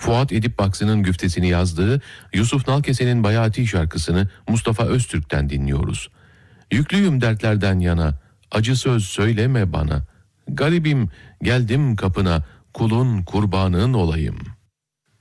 Fuat Edip Baksı'nın güftesini yazdığı Yusuf Nalkese'nin Bayati şarkısını Mustafa Öztürk'ten dinliyoruz. Yüklüyüm dertlerden yana, acı söz söyleme bana. Garibim geldim kapına, kulun kurbanın olayım.